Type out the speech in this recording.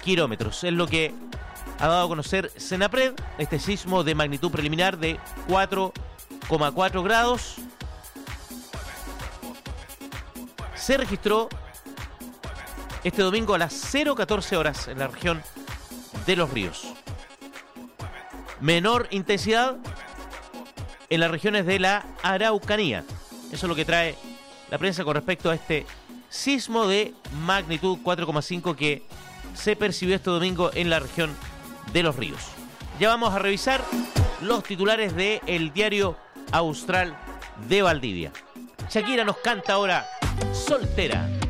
kilómetros. Es lo que ha dado a conocer Senapred. Este sismo de magnitud preliminar de 4,4 grados se registró este domingo a las 0:14 horas en la región de Los Ríos. Menor intensidad en las regiones de la Araucanía. Eso es lo que trae la prensa con respecto a este sismo de magnitud 4,5 que se percibió este domingo en la región de Los Ríos. Ya vamos a revisar los titulares del Diario Austral de Valdivia. Shakira nos canta ahora Soltera.